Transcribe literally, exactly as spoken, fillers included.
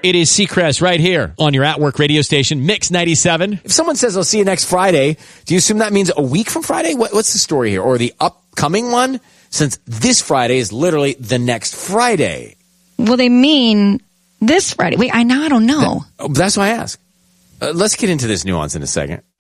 It is Seacrest right here on your at-work radio station, Mix ninety-seven. If someone says, I'll see you next Friday, do you assume that means a week from Friday? What, what's the story here? Or the upcoming one? Since this Friday is literally the next Friday. Well, they mean this Friday. Wait, I now I don't know. That, that's why I ask. Uh, let's get into this nuance in a second.